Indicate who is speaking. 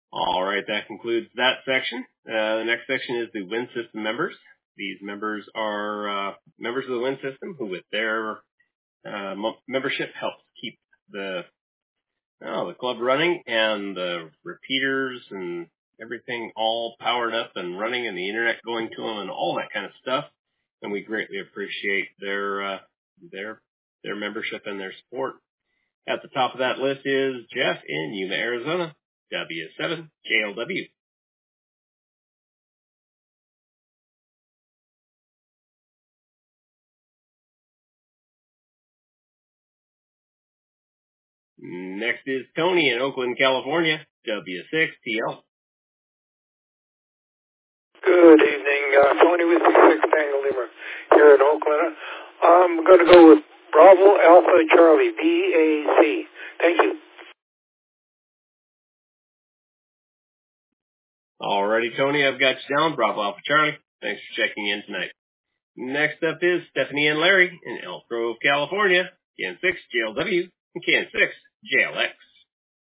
Speaker 1: All right, that concludes that section. The next section is the Wind System members. These members are members of the Wind System who, with their membership, helps keep the club running and the repeaters and everything all powered up and running and the internet going to them and all that kind of stuff. And we greatly appreciate their membership and their support. At the top of that list is Jeff in Yuma, Arizona, W7JLW. Next is Tony in Oakland, California, W6TL.
Speaker 2: Good evening, Tony with the 6 Tango Lima here in Oakland. I'm going to go with Bravo Alpha Charlie, BAC. Thank you.
Speaker 1: Alrighty, Tony, I've got you down. Bravo Alpha Charlie. Thanks for checking in tonight. Next up is Stephanie and Larry in Elk Grove, California, KN6JLW and KN6JLX.